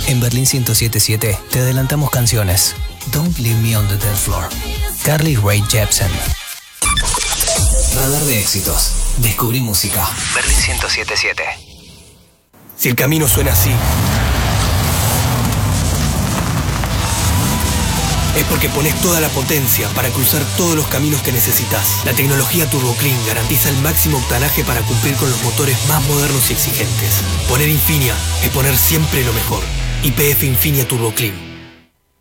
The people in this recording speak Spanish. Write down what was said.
En Berlín 107.7 te adelantamos canciones. Don't Leave Me on the Dance Floor. Carly Rae Jepsen. Radar de éxitos. Descubrí música. Berlín 107.7. Si el camino suena así, es porque pones toda la potencia para cruzar todos los caminos que necesitas. La tecnología Turbo Clean garantiza el máximo octanaje para cumplir con los motores más modernos y exigentes. Poner Infinia es poner siempre lo mejor. YPF Infinia Turbo Clean.